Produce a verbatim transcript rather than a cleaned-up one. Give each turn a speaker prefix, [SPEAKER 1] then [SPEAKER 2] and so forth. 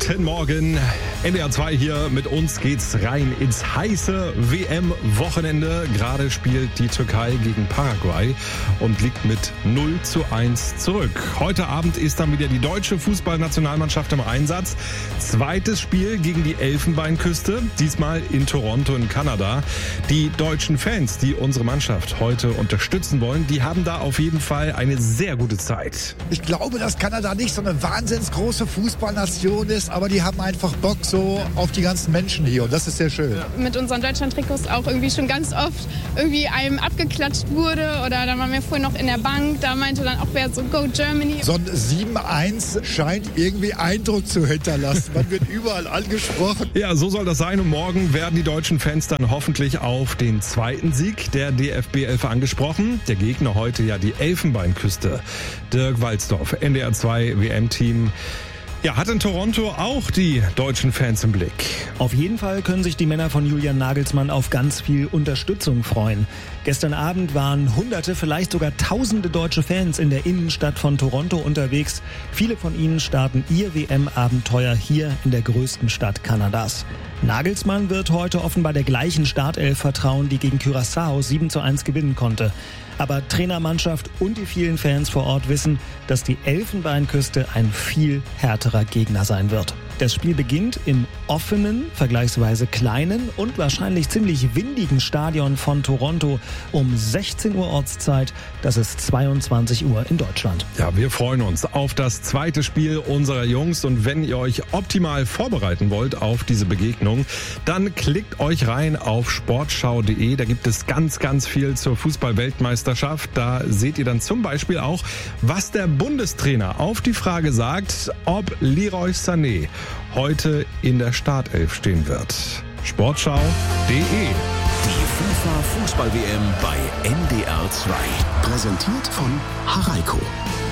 [SPEAKER 1] Guten Morgen, N D R zwei hier, mit uns geht's rein ins heiße W M-Wochenende. Gerade spielt die Türkei gegen Paraguay und liegt mit null zu eins zurück. Heute Abend ist dann wieder die deutsche Fußballnationalmannschaft im Einsatz. Zweites Spiel gegen die Elfenbeinküste, diesmal in Toronto in Kanada. Die deutschen Fans, die unsere Mannschaft heute unterstützen wollen, die haben da auf jeden Fall eine sehr gute Zeit.
[SPEAKER 2] Ich glaube, dass Kanada nicht so eine wahnsinnig große Fußballnation ist, aber die haben einfach Bock so auf die ganzen Menschen hier und das ist sehr schön.
[SPEAKER 3] Mit unseren Deutschland-Trikots auch irgendwie schon ganz oft irgendwie einem abgeklatscht wurde, oder dann waren wir vorhin noch in der Bank, da meinte dann auch wer so Go Germany.
[SPEAKER 2] So ein sieben eins scheint irgendwie Eindruck zu hinterlassen. Man wird überall angesprochen.
[SPEAKER 1] Ja, so soll das sein und morgen werden die deutschen Fans dann hoffentlich auf den zweiten Sieg der D F B elf angesprochen. Der Gegner heute ja die Elfenbeinküste. Dirk Walzdorf, N D R zwei W M-Team. Ja, hat in Toronto auch die deutschen Fans im Blick.
[SPEAKER 4] Auf jeden Fall können sich die Männer von Julian Nagelsmann auf ganz viel Unterstützung freuen. Gestern Abend waren hunderte, vielleicht sogar tausende deutsche Fans in der Innenstadt von Toronto unterwegs. Viele von ihnen starten ihr W M-Abenteuer hier in der größten Stadt Kanadas. Nagelsmann wird heute offenbar der gleichen Startelf vertrauen, die gegen Curaçao sieben zu eins gewinnen konnte. Aber Trainermannschaft und die vielen Fans vor Ort wissen, dass die Elfenbeinküste ein viel härterer Gegner sein wird. Das Spiel beginnt im offenen, vergleichsweise kleinen und wahrscheinlich ziemlich windigen Stadion von Toronto um sechzehn Uhr Ortszeit. Das ist zweiundzwanzig Uhr in Deutschland.
[SPEAKER 1] Ja, wir freuen uns auf das zweite Spiel unserer Jungs. Und wenn ihr euch optimal vorbereiten wollt auf diese Begegnung, dann klickt euch rein auf sportschau punkt de. Da gibt es ganz, ganz viel zur Fußball-Weltmeisterschaft. Da seht ihr dann zum Beispiel auch, was der Bundestrainer auf die Frage sagt, ob Leroy Sané heute in der Startelf stehen wird. sportschau punkt de.
[SPEAKER 5] Die FIFA Fußball-W M bei N D R zwei. Präsentiert von Haraiko.